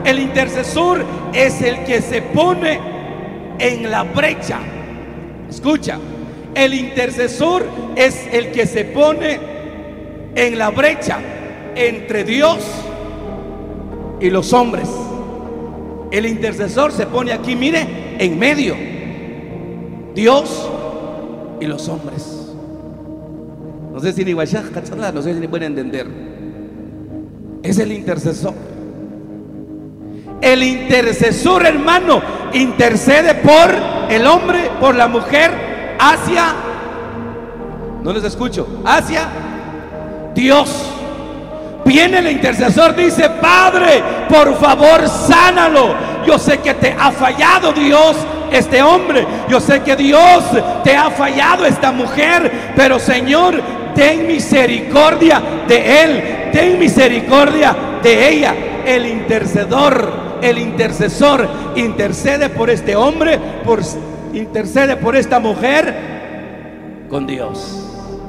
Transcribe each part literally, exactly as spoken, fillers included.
el intercesor es el que se pone en la brecha. Escucha, el intercesor es el que se pone en la brecha entre Dios y los hombres. El intercesor se pone aquí, mire, en medio, Dios y los hombres. No sé si ni no sé si ni pueden entender. Es el intercesor. El intercesor, hermano, intercede por el hombre, por la mujer, hacia, no les escucho, hacia Dios. Viene el intercesor, dice: Padre, por favor, sánalo. Yo sé que te ha fallado, Dios, este hombre. Yo sé que Dios te ha fallado esta mujer, pero Señor, ten misericordia de él, ten misericordia de ella. El intercedor, el intercesor intercede por este hombre, por, intercede por esta mujer con Dios.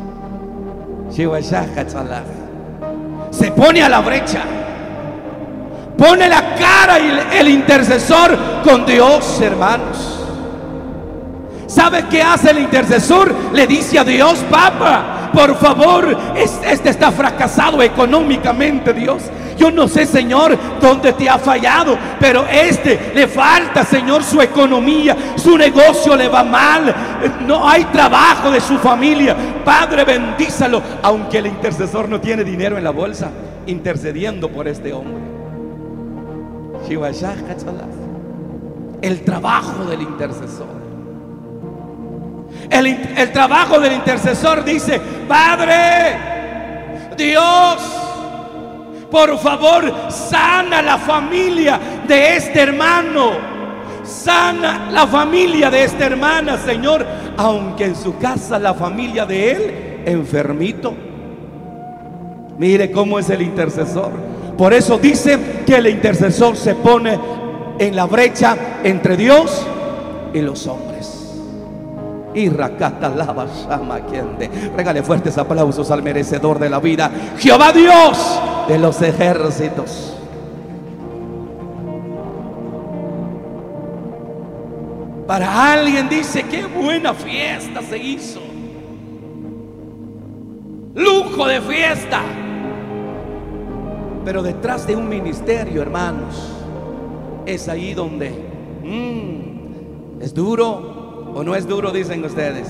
Se pone a la brecha, pone la cara y el intercesor con Dios, hermanos. ¿Sabe qué hace el intercesor? Le dice a Dios: Papá, por favor, este está fracasado económicamente, Dios. Yo no sé, Señor, dónde te ha fallado, pero este le falta, Señor, su economía, su negocio le va mal, no hay trabajo de su familia. Padre, bendízalo. Aunque el intercesor no tiene dinero en la bolsa, intercediendo por este hombre. El trabajo del intercesor. El, el trabajo del intercesor dice: Padre, Dios, por favor, sana la familia de este hermano, sana la familia de esta hermana, Señor, aunque en su casa la familia de él enfermito. Mire cómo es el intercesor. Por eso dice que el intercesor se pone en la brecha entre Dios y los hombres. Y Rakata Lava Shama Kende. Regale fuertes aplausos al merecedor de la vida, Jehová Dios de los ejércitos. Para alguien dice: qué buena fiesta se hizo, lujo de fiesta. Pero detrás de un ministerio, hermanos, es ahí donde mmm, es duro. ¿O no es duro? Dicen ustedes.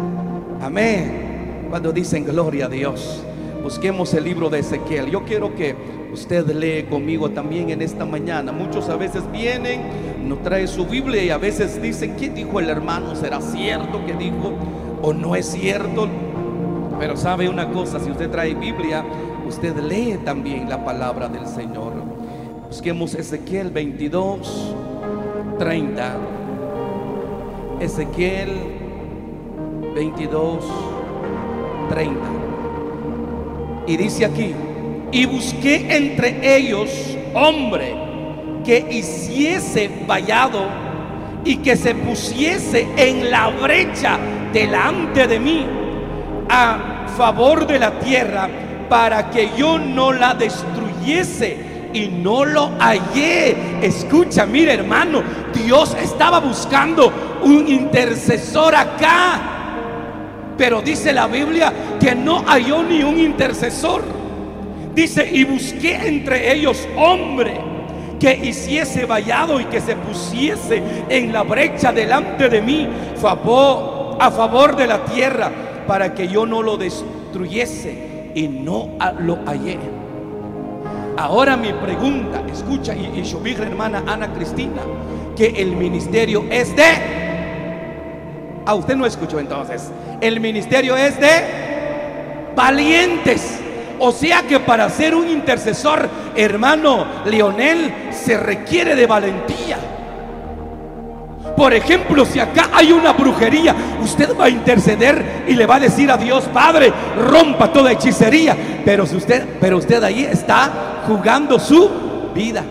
Amén. Cuando dicen gloria a Dios. Busquemos el libro de Ezequiel. Yo quiero que usted lee conmigo también en esta mañana. Muchos a veces vienen, no trae su Biblia y a veces dicen: ¿qué dijo el hermano? ¿Será cierto que dijo o no es cierto? Pero sabe una cosa, si usted trae Biblia, usted lee también la palabra del Señor. Busquemos Ezequiel veintidós, treinta. Ezequiel veintidós, treinta. Y dice aquí: y busqué entre ellos hombre que hiciese vallado y que se pusiese en la brecha delante de mí a favor de la tierra, para que yo no la destruyese, y no lo hallé. Escucha, mire, hermano, Dios estaba buscando un intercesor acá, pero dice la Biblia que no halló ni un intercesor. Dice: y busqué entre ellos hombre que hiciese vallado y que se pusiese en la brecha delante de mí favor, a favor de la tierra, para que yo no lo destruyese, y no lo hallé. Ahora mi pregunta, escucha, y, y su hija hermana Ana Cristina, que el ministerio es de... Ah, usted no escuchó entonces. El ministerio es de valientes. O sea que para ser un intercesor, hermano Leonel, se requiere de valentía. Por ejemplo, si acá hay una brujería, usted va a interceder y le va a decir a Dios: Padre, rompa toda hechicería. Pero si usted, pero usted ahí está jugando su vida.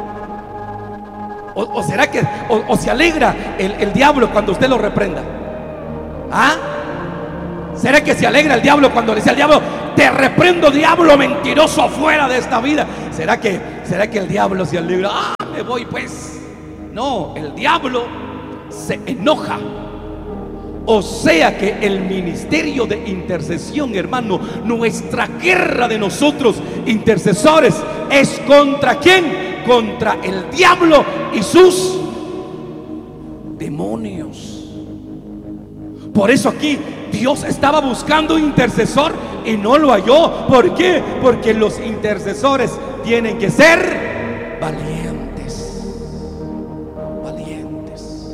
O, o será que o, o se alegra el, el diablo cuando usted lo reprenda. ¿Ah? ¿Será que se alegra el diablo cuando le dice al diablo: te reprendo, diablo mentiroso, fuera de esta vida? ¿Será que, será que el diablo se alegra? ¡Ah, me voy pues. No, el diablo se enoja. O sea que el ministerio de intercesión, hermano, nuestra guerra de nosotros intercesores es contra quién? Contra el diablo y sus demonios. Por eso aquí Dios estaba buscando un intercesor y no lo halló. ¿Por qué? Porque los intercesores tienen que ser valientes. Valientes.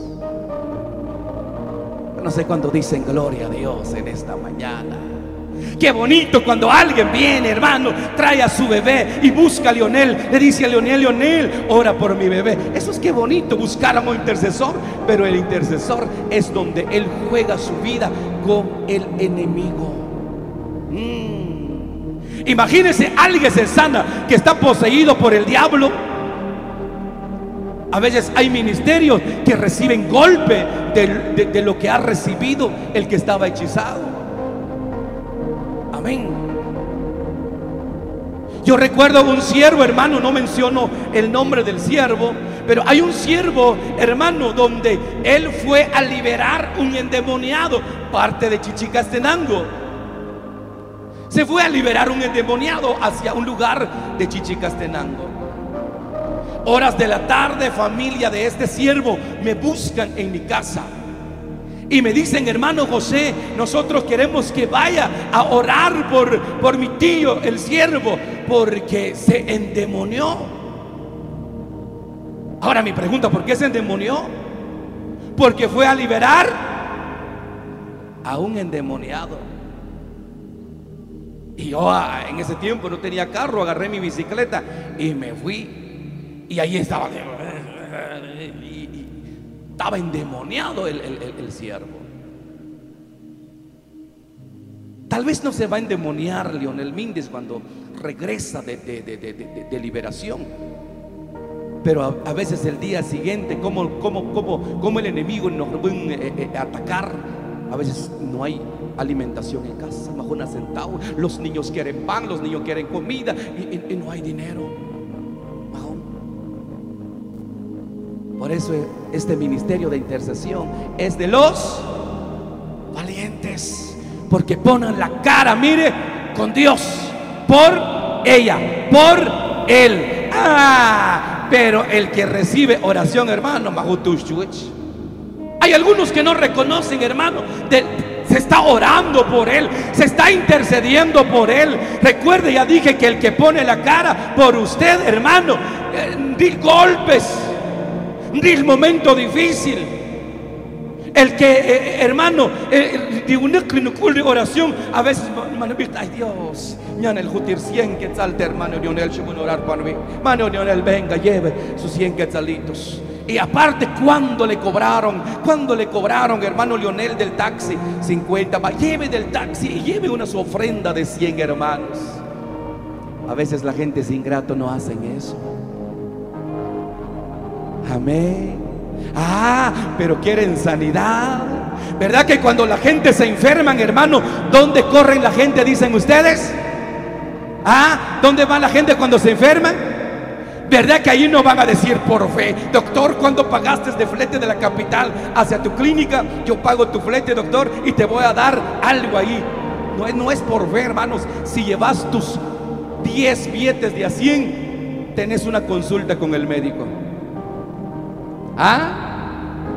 No sé cuándo dicen gloria a Dios en esta mañana. Qué bonito cuando alguien viene, hermano, trae a su bebé y busca a Leonel. Le dice a Leonel: Leonel, ora por mi bebé. Eso es que bonito, buscar a un intercesor. Pero el intercesor es donde él juega su vida con el enemigo. mm. Imagínense, alguien se sana que está poseído por el diablo. A veces hay ministerios que reciben golpe de, de, de lo que ha recibido el que estaba hechizado. Amén. Yo recuerdo un siervo, hermano, no menciono el nombre del siervo, pero hay un siervo, hermano, donde él fue a liberar un endemoniado, parte de Chichicastenango. Se fue a liberar un endemoniado hacia un lugar de Chichicastenango. Horas de la tarde, familia de este siervo me buscan en mi casa y me dicen: hermano José, nosotros queremos que vaya a orar por, por mi tío, el siervo, porque se endemonió. Ahora mi pregunta: ¿por qué se endemonió? Porque fue a liberar a un endemoniado. Y yo en ese tiempo no tenía carro, agarré mi bicicleta y me fui. Y ahí estaba, y, y, estaba endemoniado el, el, el, el siervo. Tal vez no se va a endemoniar Leonel Míndez cuando regresa de, de, de, de, de, de liberación, pero a, a veces el día siguiente, como, como, como, como el enemigo nos puede eh, eh, atacar. A veces no hay alimentación en casa, majona centavo, los niños quieren pan, los niños quieren comida y, y, y no hay dinero. Por eso este ministerio de intercesión es de los valientes, porque ponen la cara, mire, con Dios, por ella, por él. Ah, pero el que recibe oración, hermano, hay algunos que no reconocen, hermano, de, se está orando por él, se está intercediendo por él. Recuerde, ya dije que el que pone la cara por usted, hermano, eh, di golpes, el momento difícil, el que eh, hermano eh, de una oración a veces, ay Dios, mañana el jutir cien quetzales, hermano Leonel, orar por mí, hermano Leonel, venga, lleve sus cien quetzalitos. Y aparte, cuando le cobraron, cuando le cobraron, hermano Leonel, del taxi cincuenta, va, lleve del taxi y lleve una su ofrenda de cien, hermanos. A veces la gente es ingrato, no hacen eso. Amén. Ah, pero quieren sanidad. ¿Verdad que cuando la gente se enferman, hermano, dónde corren la gente, dicen ustedes? Ah, ¿dónde va la gente cuando se enferman? ¿Verdad que ahí no van a decir por fe: doctor, ¿cuándo pagaste de flete de la capital hacia tu clínica? Yo pago tu flete, doctor, y te voy a dar algo ahí. No es, no es por fe, hermanos. Si llevas tus diez billetes de a cien, tenés una consulta con el médico. ¿Ah?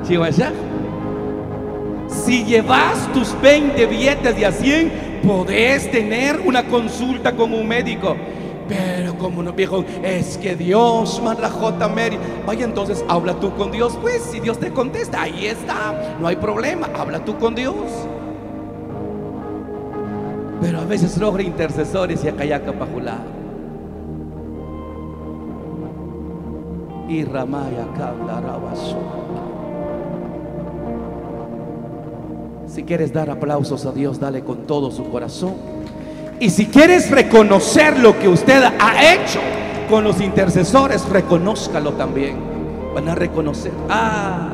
Si llevas tus veinte billetes de a cien, podés tener una consulta con un médico. Pero como no, viejo, es que Dios manda J. Mary. Vaya, entonces habla tú con Dios. Pues si Dios te contesta, ahí está, no hay problema, habla tú con Dios. Pero a veces logra intercesores y acayaca pajulá y ramaya cablarabasó. Si quieres dar aplausos a Dios, dale con todo su corazón. Y si quieres reconocer lo que usted ha hecho con los intercesores, reconózcalo también. Van a reconocer. Ah,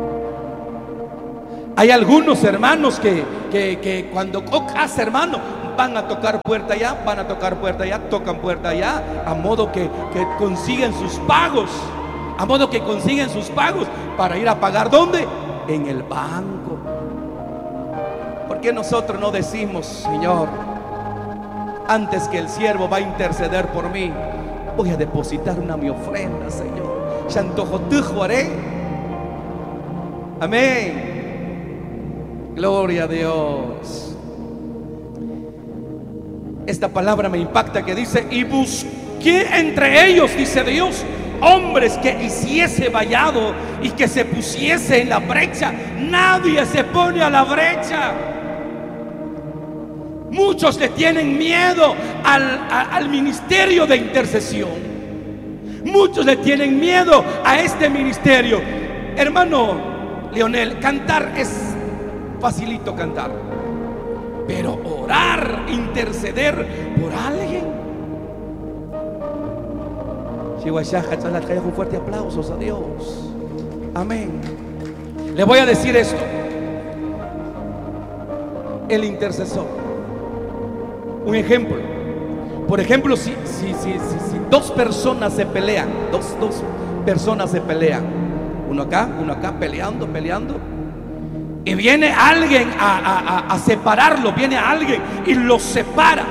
hay algunos hermanos que, que, que cuando hace, hermano, van a tocar puerta allá, van a tocar puerta allá, tocan puerta allá, a modo que, que consiguen sus pagos, a modo que consiguen sus pagos para ir a pagar, ¿dónde? En el banco. ¿Por qué nosotros no decimos, Señor, antes que el siervo va a interceder por mí, voy a depositar una mi ofrenda, Señor? Amén. Gloria a Dios. Esta palabra me impacta, que dice: y busqué entre ellos, dice Dios, hombres que hiciese vallado y que se pusiese en la brecha. Nadie se pone a la brecha. Muchos le tienen miedo al, a, al ministerio de intercesión. Muchos le tienen miedo a este ministerio. Hermano Leonel, cantar es facilito, cantar, pero orar, interceder por alguien. Un fuerte aplauso a Dios. Amén. Le voy a decir esto: el intercesor, un ejemplo. Por ejemplo, si, si, si, si, si dos personas se pelean, dos, dos personas se pelean, uno acá, uno acá, peleando, peleando, y viene alguien a, a, a, a separarlo, viene alguien y los separa.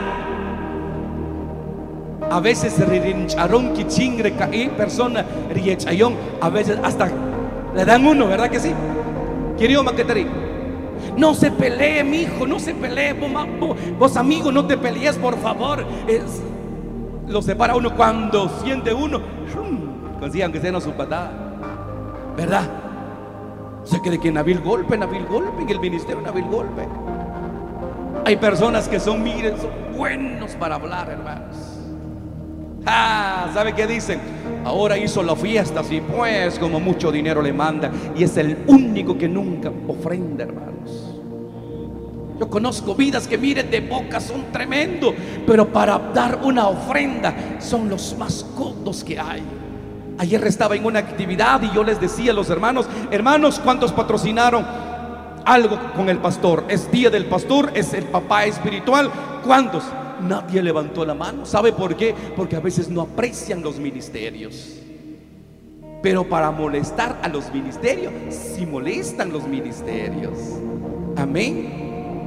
A veces rincharón, kichingre, caí, persona, riechayón, a veces hasta le dan uno, ¿verdad que sí? Querido Maquetari, no se pelee, mi hijo, no se pelee. Vos, vos, vos amigo, no te pelees, por favor. Es, lo separa uno cuando siente uno, consigue aunque sea no su patada, ¿verdad? O sea que de que Nabil golpe, Nabil golpe, en el ministerio Nabil golpe. Hay personas que son, miren, son buenos para hablar, hermanos. Ah, ¿sabe qué dicen? Ahora hizo la fiesta, así pues, como mucho dinero le manda, y es el único que nunca ofrenda, hermanos. Yo conozco vidas que, miren, de boca son tremendo, pero para dar una ofrenda son los más codos que hay. Ayer estaba en una actividad y yo les decía a los hermanos: hermanos, ¿cuántos patrocinaron algo con el pastor? Es día del pastor, es el papá espiritual. ¿Cuántos? Nadie levantó la mano. ¿Sabe por qué? Porque a veces no aprecian los ministerios. Pero para molestar a los ministerios, sí molestan los ministerios. Amén.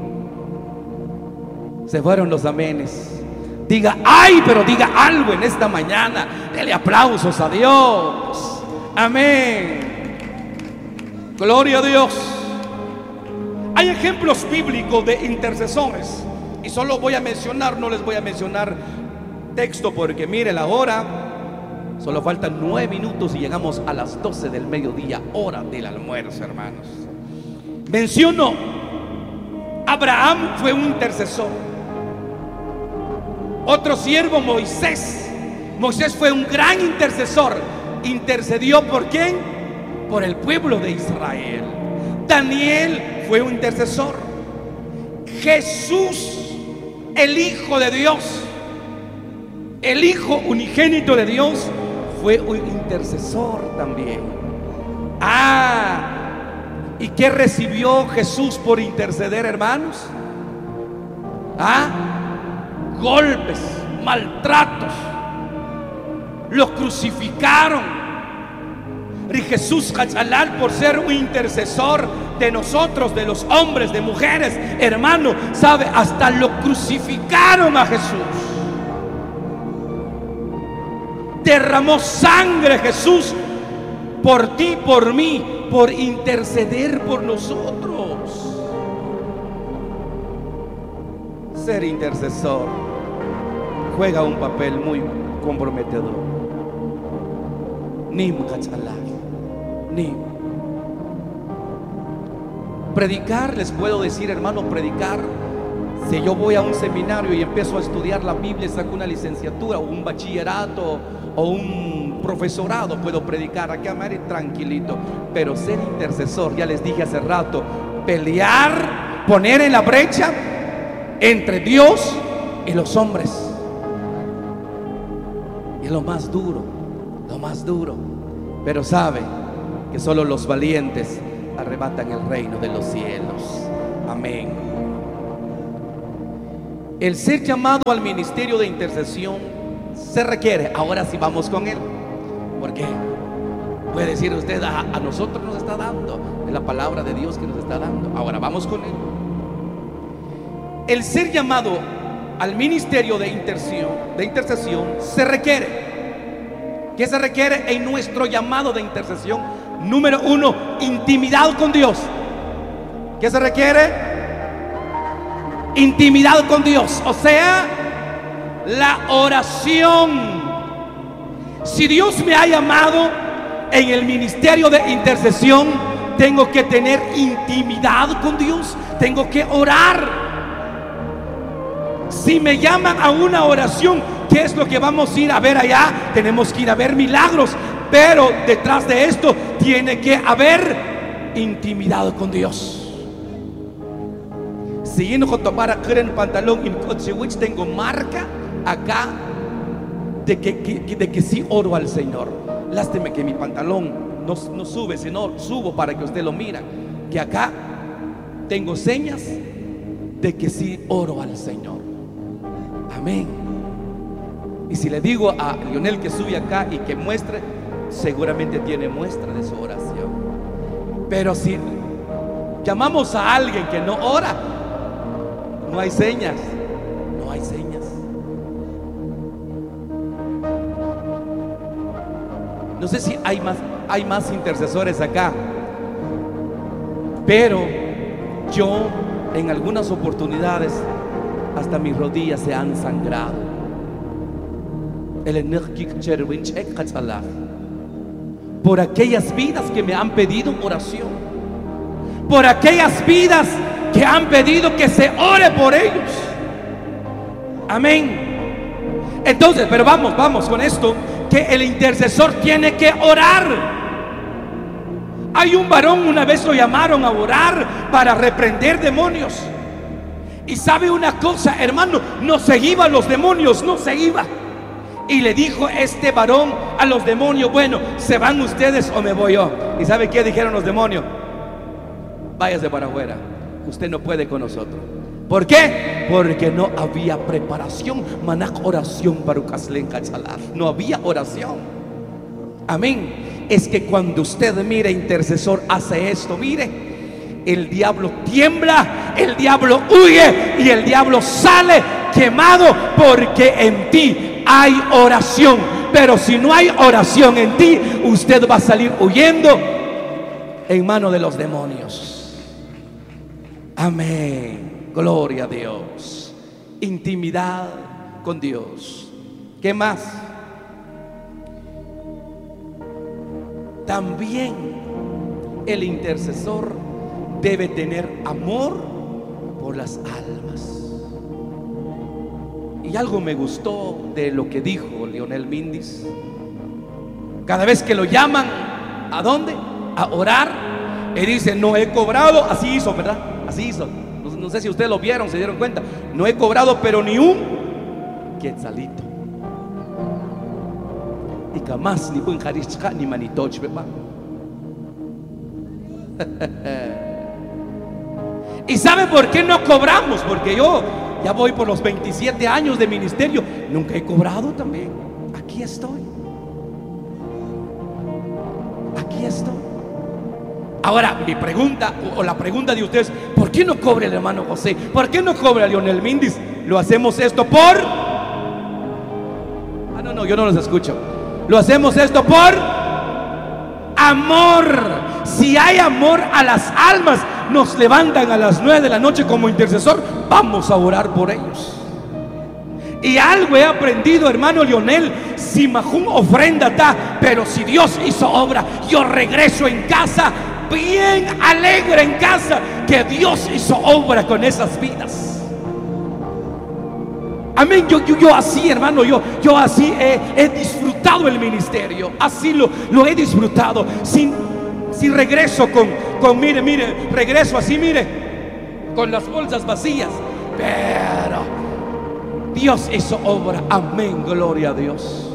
Se fueron los amenes. Diga ay, pero diga algo en esta mañana. Dele aplausos a Dios. Amén. Gloria a Dios. Hay ejemplos bíblicos de intercesores, y solo voy a mencionar, no les voy a mencionar texto, porque mire la hora, solo faltan nueve minutos y llegamos a las doce del mediodía, hora del almuerzo, hermanos. Menciono: Abraham fue un intercesor. Otro siervo, Moisés. Moisés fue un gran intercesor. ¿Intercedió por quién? Por el pueblo de Israel. Daniel fue un intercesor. Jesús, el Hijo de Dios, el Hijo unigénito de Dios, fue un intercesor también. Ah, ¿y qué recibió Jesús por interceder, hermanos? Ah, golpes, maltratos. Lo crucificaron. Y Jesús Hachalal, por ser un intercesor de nosotros, de los hombres, de mujeres, hermano, sabe, hasta lo crucificaron a Jesús. Derramó sangre Jesús por ti, por mí, por interceder por nosotros. Ser intercesor juega un papel muy comprometedor. Ni Hachalal, ni predicar. Les puedo decir, hermano, predicar, si yo voy a un seminario y empiezo a estudiar la Biblia, saco una licenciatura o un bachillerato o un profesorado, puedo predicar aquí a Mari tranquilito. Pero ser intercesor, ya les dije hace rato, pelear, poner en la brecha entre Dios y los hombres, es lo más duro, lo más duro. Pero sabe que solo los valientes arrebatan el reino de los cielos. Amén. El ser llamado al ministerio de intercesión se requiere. Ahora sí vamos con él. ¿Por qué? Puede decir usted, a, a nosotros nos está dando, es la palabra de Dios que nos está dando. Ahora vamos con él. El ser llamado al ministerio de intercesión, de intercesión se requiere. ¿Qué se requiere en nuestro llamado de intercesión? Número uno, intimidad con Dios. ¿Qué se requiere? Intimidad con Dios, o sea, la oración. Si Dios me ha llamado en el ministerio de intercesión, tengo que tener intimidad con Dios, tengo que orar. Si me llaman a una oración, ¿qué es lo que vamos a ir a ver allá? Tenemos que ir a ver milagros, pero detrás de esto tiene que haber intimidad con Dios. Si no para el pantalón, tengo marca acá de que, que, de que sí oro al Señor. Lástima que mi pantalón no, no sube, sino subo para que usted lo mire. Que acá tengo señas de que sí oro al Señor. Amén. Y si le digo a Lionel que sube acá y que muestre, seguramente tiene muestra de su oración. Pero si llamamos a alguien que no ora, no hay señas, no hay señas. No sé si hay más, hay más intercesores acá, pero yo en algunas oportunidades hasta mis rodillas se han sangrado. Por aquellas vidas que me han pedido oración, por aquellas vidas que han pedido que se ore por ellos. Amén. Entonces, pero vamos, vamos con esto, que el intercesor tiene que orar. Hay un varón, una vez lo llamaron a orar para reprender demonios. Y sabe una cosa, hermano, no se iba a los demonios, no se iba. Y le dijo este varón a los demonios: bueno, ¿se van ustedes o me voy yo? ¿Y sabe qué dijeron los demonios? Váyase para afuera, usted no puede con nosotros. ¿Por qué? Porque no había preparación. Manak oración para Ucaslen Cachalar. No había oración. Amén. Es que cuando usted mire, intercesor, hace esto, mire, el diablo tiembla, el diablo huye y el diablo sale quemado, porque en ti hay oración. Pero si no hay oración en ti, usted va a salir huyendo en manos de los demonios. Amén. Gloria a Dios. Intimidad con Dios. ¿Qué más? También el intercesor debe tener amor por las almas. Y algo me gustó de lo que dijo Lionel Mindis. Cada vez que lo llaman, ¿a dónde? A orar, él dice: no he cobrado. Así hizo, ¿verdad? Así hizo. No, no sé si ustedes lo vieron, se dieron cuenta. No he cobrado, pero ni un quetzalito. Y jamás ni un jarishka ni manitoch, ¿verdad? ¿Y sabe por qué no cobramos? Porque yo ya voy por los veintisiete años de ministerio, nunca he cobrado también. Aquí estoy. Aquí estoy. Ahora, mi pregunta, o la pregunta de ustedes: ¿por qué no cobra el hermano José? ¿Por qué no cobra Lionel Mindis? Lo hacemos esto por... Ah, no, no, yo no los escucho. Lo hacemos esto por amor. Si hay amor a las almas, nos levantan a las nueve de la noche como intercesor, vamos a orar por ellos. Y algo he aprendido, hermano Lionel: si Majún ofrenda está, pero si Dios hizo obra, yo regreso en casa bien alegre, en casa, que Dios hizo obra con esas vidas. Amén. Yo, yo, yo así, hermano, yo, yo así he, he disfrutado el ministerio. Así lo, lo he disfrutado. Sin, sin regreso con, con, mire, mire, regreso así, mire, con las bolsas vacías. Pero Dios hizo obra. Amén, gloria a Dios.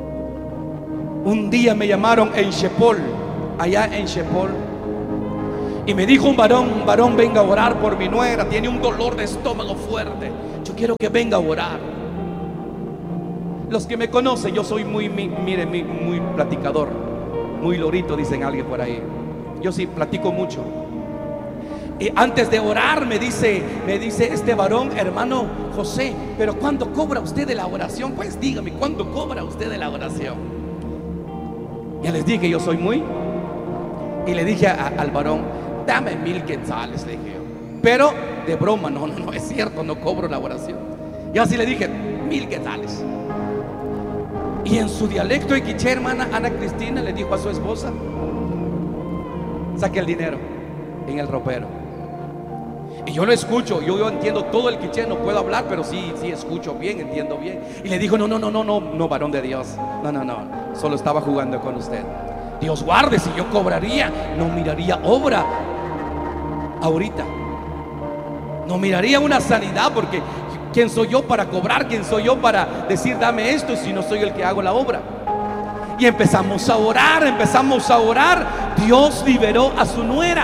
Un día me llamaron en Shepol, allá en Shepol, Y me dijo un varón, un varón, venga a orar por mi nuera, tiene un dolor de estómago fuerte, yo quiero que venga a orar. Los que me conocen, yo soy muy, mi, mire, muy, muy platicador, muy lorito, dicen alguien por ahí. Yo sí platico mucho. Y antes de orar me dice, me dice este varón, hermano José, pero ¿cuándo cobra usted de la oración? Pues dígame, ¿cuándo cobra usted de la oración? Ya les dije, yo soy muy. Y le dije a, al varón, dame mil quetzales, le dije yo. Pero de broma, no, no, no es cierto, no cobro la oración. Yo así le dije, mil quetzales. Y en su dialecto de quiché, hermana Ana Cristina le dijo a su esposa, saque el dinero en el ropero. Y yo lo escucho, yo, yo entiendo todo el quiché, no puedo hablar, pero sí, sí escucho bien, entiendo bien. Y le dijo, no, no, no, no, no, no, varón de Dios, no, no, no, solo estaba jugando con usted. Dios guarde, si yo cobraría, no miraría obra ahorita, no miraría una sanidad, porque ¿quién soy yo para cobrar? ¿Quién soy yo para decir dame esto si no soy el que hago la obra? Y empezamos a orar, empezamos a orar. Dios liberó a su nuera.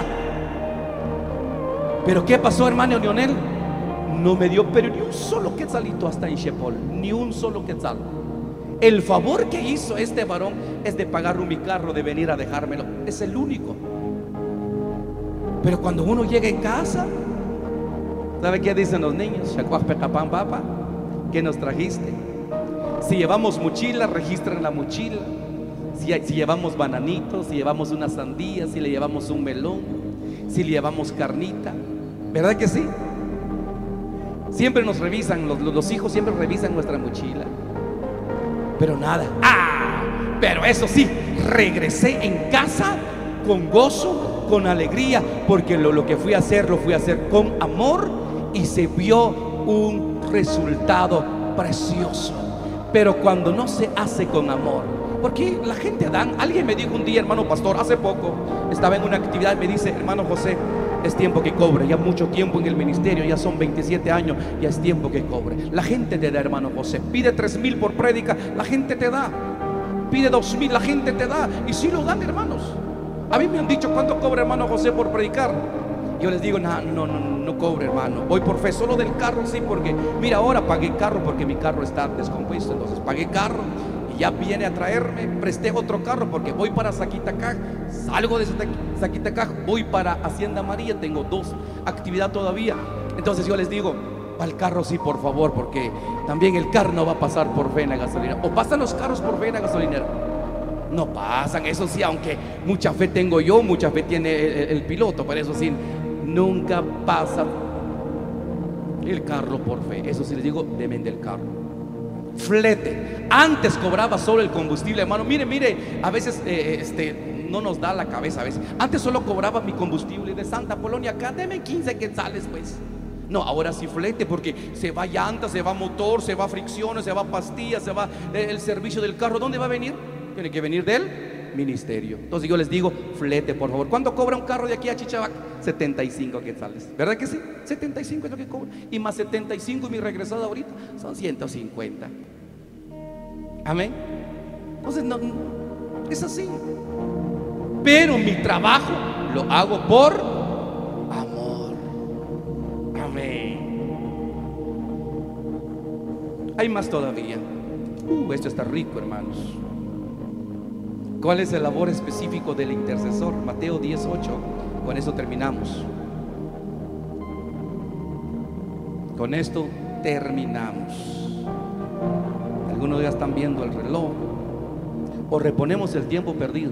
Pero ¿qué pasó, hermano Leonel? No me dio pero ni un solo quetzalito hasta en Shepol, ni un solo quetzal. El favor que hizo este varón es de pagarme mi carro, de venir a dejármelo. Es el único. Pero cuando uno llega en casa, ¿sabe qué dicen los niños? Papa, ¿qué nos trajiste? Si llevamos mochila, registran la mochila. Si, si llevamos bananitos, si llevamos una sandía, si le llevamos un melón, si le llevamos carnita, ¿verdad que sí? Siempre nos revisan, los, los hijos siempre revisan nuestra mochila. Pero nada. ¡Ah! Pero eso sí, regresé en casa con gozo, con alegría, porque lo, lo que fui a hacer, lo fui a hacer con amor, y se vio un resultado precioso. Pero cuando no se hace con amor, porque la gente dan, alguien me dijo un día, hermano pastor, hace poco estaba en una actividad y me dice, hermano José, es tiempo que cobre, ya mucho tiempo en el ministerio, ya son veintisiete años, ya es tiempo que cobre. La gente te da, hermano José, pide tres mil por prédica, la gente te da, pide dos mil, la gente te da, y si lo dan, hermanos. A mí me han dicho, ¿cuánto cobra, hermano José, por predicar? Yo les digo, no, no, no, no cobre, hermano, voy por fe, solo del carro sí, porque mira, ahora pagué carro porque mi carro está descompuesto, entonces pagué carro. Ya viene a traerme, presté otro carro porque voy para Zaquitacaj, salgo de Zaquitacaj, voy para Hacienda María, tengo dos actividades todavía. Entonces yo les digo, para el carro sí, por favor, porque también el carro no va a pasar por fe en la gasolinera. ¿O pasan los carros por fe en la gasolinera? No pasan, eso sí, aunque mucha fe tengo yo, mucha fe tiene el, el piloto, pero eso sí, nunca pasa el carro por fe. Eso sí les digo, deben del carro. Flete, antes cobraba solo el combustible, hermano. Mire, mire, a veces eh, este, no nos da la cabeza a veces. Antes solo cobraba mi combustible de Santa Polonia acá, deme quince quetzales pues. No, ahora sí flete, porque se va llanta, se va motor, se va fricciones, se va pastillas, se va el servicio del carro. ¿Dónde va a venir? Tiene que venir del ministerio. Entonces yo les digo, flete, por favor. ¿Cuánto cobra un carro de aquí a Chichavac? setenta y cinco quetzales, ¿verdad que sí? setenta y cinco es lo que cobra. Y más setenta y cinco y mi regresada ahorita son ciento cincuenta. Amén. Entonces no, es así. Pero mi trabajo lo hago por amor. Amén. Hay más todavía. Uh, esto está rico, hermanos. ¿Cuál es el labor específico del intercesor? Mateo diez ocho. Con eso terminamos. Con esto terminamos. Algunos ya están viendo el reloj, o reponemos el tiempo perdido.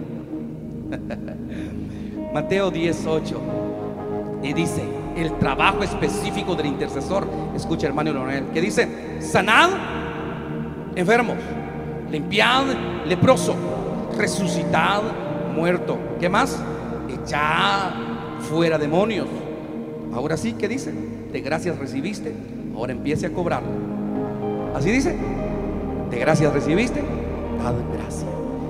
Mateo diez ocho. Y dice el trabajo específico del intercesor. Escucha, hermano Leonel, que dice: sanad enfermos, limpiad leproso, resucitad muerto. ¿Qué más? Echad fuera demonios. Ahora sí, ¿qué dice? De gracias recibiste, ahora empiece a cobrar. Así dice: de gracias recibiste, dad gracias.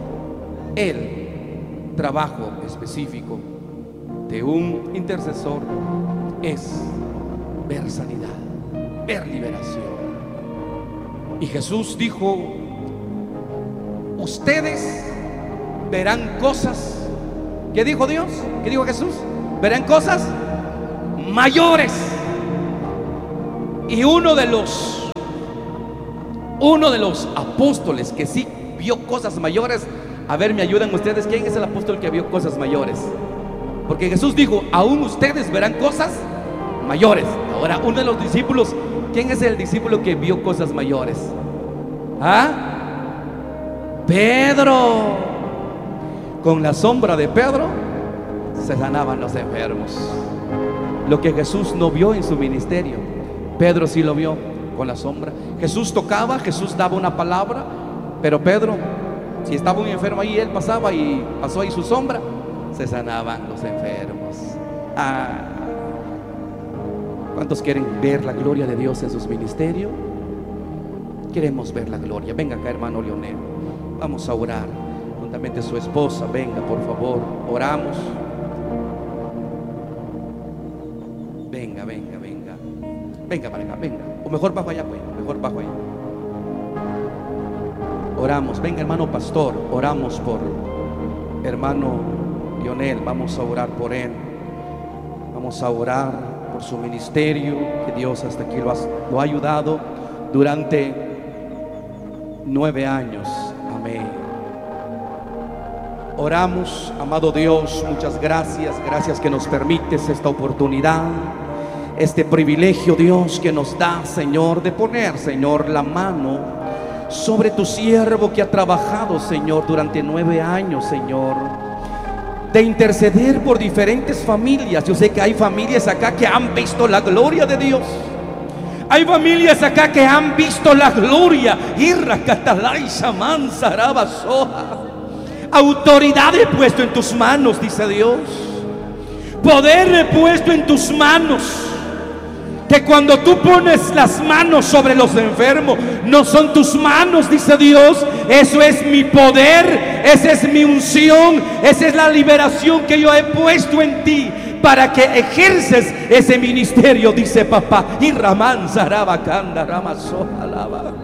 El trabajo específico de un intercesor es ver sanidad, ver liberación. Y Jesús dijo: ustedes verán cosas. ¿Qué dijo Dios? ¿Qué dijo Jesús? verán cosas mayores. Y uno de los uno de los apóstoles que sí vio cosas mayores, a ver, me ayudan ustedes, ¿quién es el apóstol que vio cosas mayores? Porque Jesús dijo, aún ustedes verán cosas mayores. Ahora, uno de los discípulos, ¿quién es el discípulo que vio cosas mayores? ¿Ah? Pedro. Con la sombra de Pedro se sanaban los enfermos. Lo que Jesús no vio en su ministerio, Pedro sí lo vio con la sombra. Jesús tocaba, Jesús daba una palabra, pero Pedro, si estaba un enfermo ahí, él pasaba y pasó ahí su sombra, se sanaban los enfermos. Ah. ¿Cuántos quieren ver la gloria de Dios en sus ministerios? Queremos ver la gloria. Venga acá, hermano Leonel, vamos a orar juntamente su esposa. Venga, por favor, oramos. Venga, venga, venga. Venga para acá, venga. O mejor bajo allá, pues. Mejor bajo allá. Oramos. Venga, hermano pastor. Oramos por hermano Lionel. Vamos a orar por él. Vamos a orar por su ministerio, que Dios hasta aquí lo ha, lo ha ayudado durante nueve años. Amén. Oramos, amado Dios, muchas gracias. Gracias que nos permites esta oportunidad, este privilegio, Dios, que nos da, Señor, de poner, Señor, la mano sobre tu siervo que ha trabajado, Señor, durante nueve años, Señor, de interceder por diferentes familias. Yo sé que hay familias acá que han visto la gloria de Dios. Hay familias acá que han visto la gloria. Autoridad he puesto en tus manos, dice Dios. Poder he puesto en tus manos. Que cuando tú pones las manos sobre los enfermos, no son tus manos, dice Dios. Eso es mi poder, esa es mi unción, esa es la liberación que yo he puesto en ti para que ejerces ese ministerio, dice papá. Y Ramán Zarabacanda Ramazojalaba.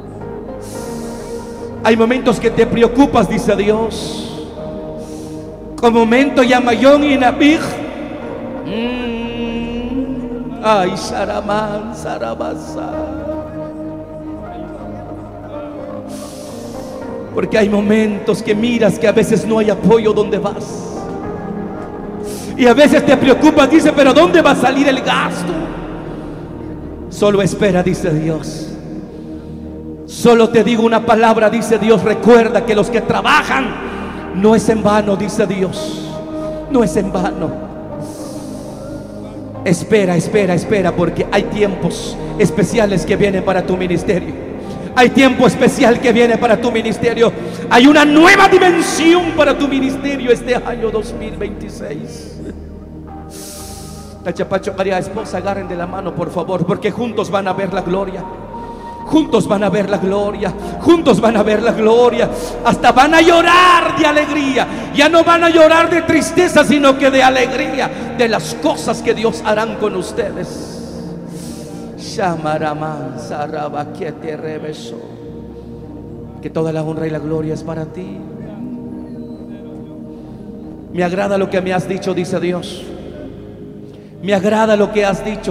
Hay momentos que te preocupas, dice Dios. Con momento Yamayón y Nabij. Mm. Ay, Saramán, Sarabasa. Porque hay momentos que miras que a veces no hay apoyo donde vas. Y a veces te preocupas, dice, pero ¿dónde va a salir el gasto? Solo espera, dice Dios. Solo te digo una palabra, dice Dios. Recuerda que los que trabajan no es en vano, dice Dios. No es en vano. Espera, espera, espera, porque hay tiempos especiales que vienen para tu ministerio. Hay tiempo especial que viene para tu ministerio. Hay una nueva dimensión para tu ministerio este año dos mil veintiséis. Tachapacho, María, esposa, agarren de la mano, por favor, porque juntos van a ver la gloria. Juntos van a ver la gloria. Juntos van a ver la gloria. Hasta van a llorar de alegría. Ya no van a llorar de tristeza, sino que de alegría, de las cosas que Dios harán con ustedes. Que toda la honra y la gloria es para ti. Me agrada lo que me has dicho, dice Dios. Me agrada lo que has dicho.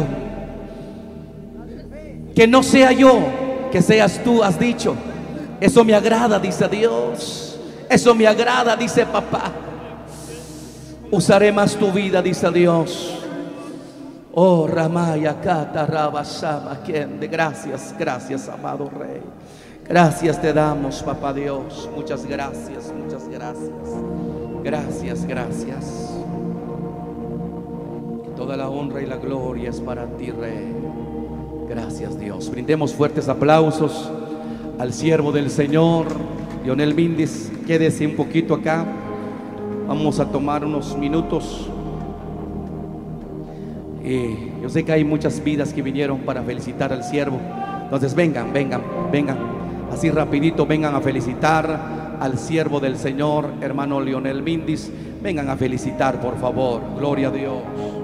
Que no sea yo, que seas tú, has dicho. Eso me agrada, dice Dios. Eso me agrada, dice papá. Usaré más tu vida, dice Dios. Oh, Ramaya Kata Rabasama, quien de gracias, gracias, amado Rey. Gracias te damos, papá Dios. Muchas gracias, muchas gracias. Gracias, gracias. Que toda la honra y la gloria es para ti, Rey. Gracias, Dios. Brindemos fuertes aplausos al siervo del Señor, Lionel Mindis. Quédese un poquito acá. Vamos a tomar unos minutos. Eh, yo sé que hay muchas vidas que vinieron para felicitar al siervo. Entonces vengan, vengan, vengan. Así rapidito, vengan a felicitar al siervo del Señor, hermano Lionel Mindis. Vengan a felicitar, por favor. Gloria a Dios.